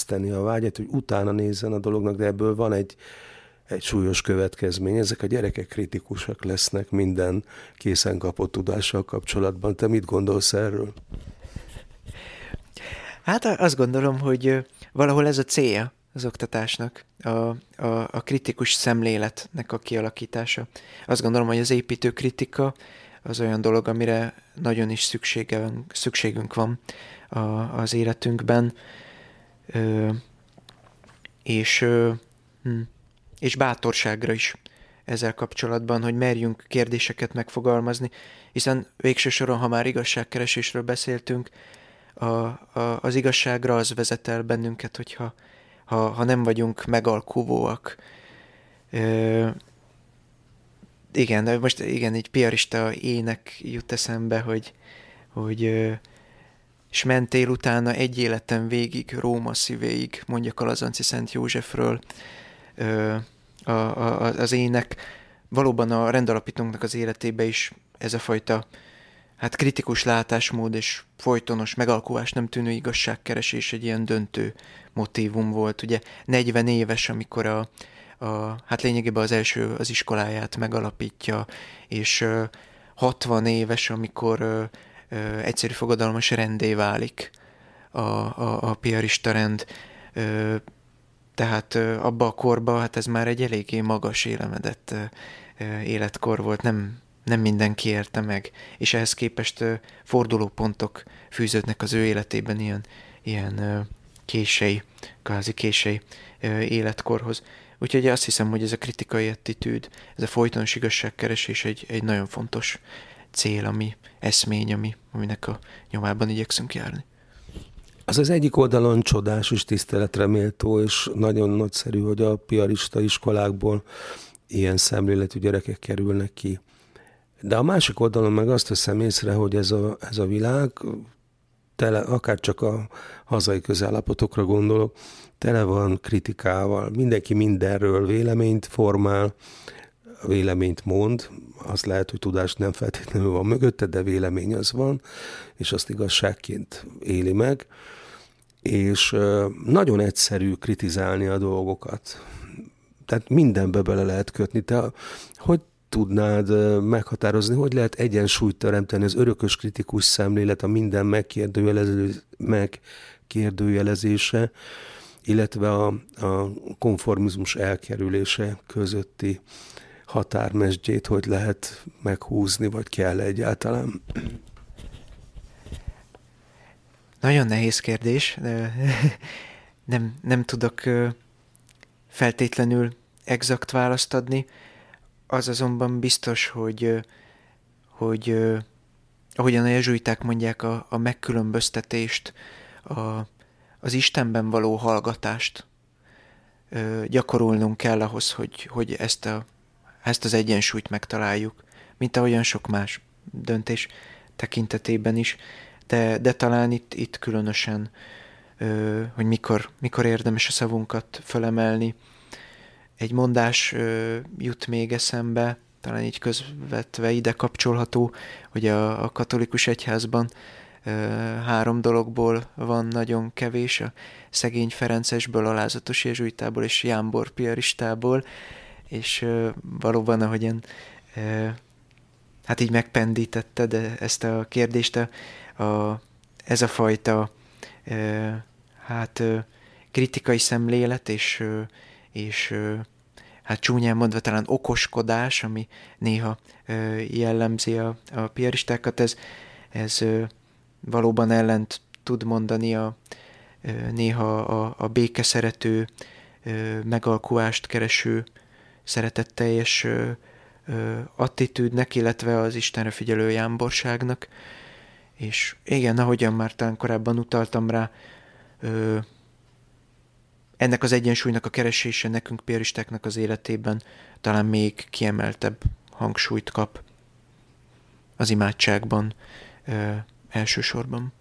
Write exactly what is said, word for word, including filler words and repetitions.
ébreszteni a vágyat, hogy utána nézzen a dolognak, de ebből van egy, egy súlyos következmény. Ezek a gyerekek kritikusak lesznek minden készen kapott tudással kapcsolatban. Te mit gondolsz erről? Hát azt gondolom, hogy valahol ez a célja az oktatásnak, a, a, a kritikus szemléletnek a kialakítása. Azt gondolom, hogy az építő kritika az olyan dolog, amire nagyon is szükségünk, szükségünk van a, az életünkben, ö, és, ö, és bátorságra is ezzel kapcsolatban, hogy merjünk kérdéseket megfogalmazni, hiszen végső soron, ha már igazságkeresésről beszéltünk, a, a, az igazságra az vezet el bennünket, hogyha ha, ha nem vagyunk megalkuvóak. Ö, igen, most igen, egy piarista ének jut eszembe, hogy, hogy ö, és mentél utána egy életen végig, Róma szívéig, mondja Kalazanci Szent Józsefről. Ö, a, a, az ének valóban a rendalapítónknak az életébe is ez a fajta hát kritikus látásmód és folytonos megalkuvás nem tűnő igazságkeresés egy ilyen döntő motívum volt. Ugye negyven éves, amikor a, a hát lényegében az első az iskoláját megalapítja, és ö, hatvan éves, amikor ö, ö, egyszerű fogadalmas rendé válik a, a, a piarista rend. Ö, tehát ö, abba a korba, hát ez már egy eléggé magas élemedett ö, ö, életkor volt, nem nem mindenki érte meg, és ehhez képest uh, fordulópontok fűződnek az ő életében ilyen, ilyen uh, kései, kvázi kései uh, életkorhoz. Úgyhogy azt hiszem, hogy ez a kritikai attitűd, ez a folytonos igazságkeresés egy, egy nagyon fontos cél, ami eszmény, ami, aminek a nyomában igyekszünk járni. Az az egyik oldalon csodás és tiszteletre méltó, és nagyon nagyszerű, hogy a piarista iskolákból ilyen szemléletű gyerekek kerülnek ki. De a másik oldalon meg azt veszem észre, hogy ez a, ez a világ, tele, akár csak a hazai közállapotokra gondolok, tele van kritikával. Mindenki mindenről véleményt formál, véleményt mond, azt lehet, hogy tudás nem feltétlenül van mögötte, de vélemény az van, és azt igazságként éli meg. És nagyon egyszerű kritizálni a dolgokat. Tehát mindenbe bele lehet kötni. Te hogy tudnád meghatározni, hogy lehet egyensúlyt teremteni az örökös kritikus szemlélet, a minden megkérdőjelezése, illetve a, a konformizmus elkerülése közötti határmesdjét, hogy lehet meghúzni, vagy kell egyáltalán? Nagyon nehéz kérdés. Nem, nem tudok feltétlenül exakt választ adni. Az azonban biztos, hogy, hogy ahogyan a jezsuiták mondják, a, a megkülönböztetést, a, az Istenben való hallgatást gyakorolnunk kell ahhoz, hogy, hogy ezt, a, ezt az egyensúlyt megtaláljuk, mint ahogyan sok más döntés tekintetében is. De, de talán itt, itt különösen, hogy mikor, mikor érdemes a szavunkat fölemelni. Egy mondás ö, jut még eszembe, talán így közvetve ide kapcsolható, hogy a, a katolikus egyházban ö, három dologból van nagyon kevés, a szegény ferencesből, alázatos jezsuitából és jámbor piaristából, és ö, valóban, ahogyan ö, hát így megpendítette de ezt a kérdést, a, a, ez a fajta ö, hát ö, kritikai szemlélet és ö, és hát csúnyán mondva talán okoskodás, ami néha jellemzi a, a piaristákat, ez, ez valóban ellent tud mondani a, néha a, a békeszerető, megalkulást kereső, szeretetteljes attitűdnek, illetve az Istenre figyelő jámborságnak. És igen, ahogyan már talán korábban utaltam rá, ennek az egyensúlynak a keresése nekünk piaristáknak az életében talán még kiemeltebb hangsúlyt kap az imádságban ö, elsősorban.